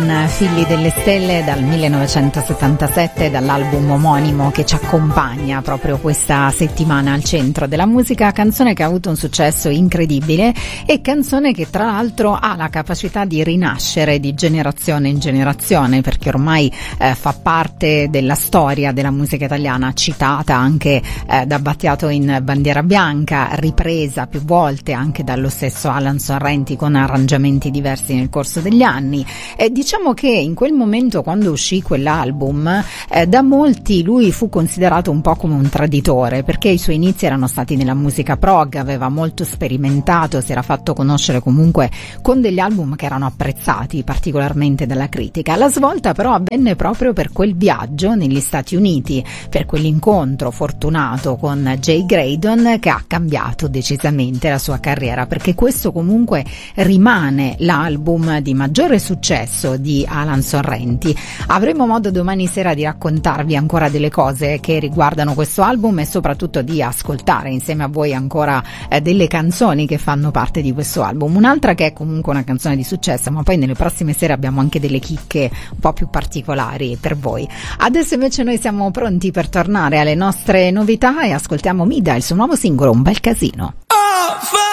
con Figli delle Stelle dal 1977, dall'album omonimo che ci accompagna proprio questa settimana al centro della musica, canzone che ha avuto un successo incredibile e canzone che tra l'altro ha la capacità di rinascere di generazione in generazione, perché ormai fa parte della storia della musica italiana, citata anche da Battiato in Bandiera Bianca, ripresa più volte anche dallo stesso Alan Sorrenti con arrangiamenti diversi nel corso degli anni. Diciamo che in quel momento, quando uscì quell'album, da molti lui fu considerato un po' come un traditore, perché i suoi inizi erano stati nella musica prog, aveva molto sperimentato, si era fatto conoscere comunque con degli album che erano apprezzati particolarmente dalla critica. La svolta però avvenne proprio per quel viaggio negli Stati Uniti, per quell'incontro fortunato con Jay Graydon, che ha cambiato decisamente la sua carriera, perché questo comunque rimane l'album di maggiore successo di Alan Sorrenti. Avremo modo domani sera di raccontarvi ancora delle cose che riguardano questo album e soprattutto di ascoltare insieme a voi ancora delle canzoni che fanno parte di questo album. Un'altra che è comunque una canzone di successo, ma poi nelle prossime sere abbiamo anche delle chicche un po' più particolari per voi. Adesso invece noi siamo pronti per tornare alle nostre novità e ascoltiamo Mida, il suo nuovo singolo Un bel casino.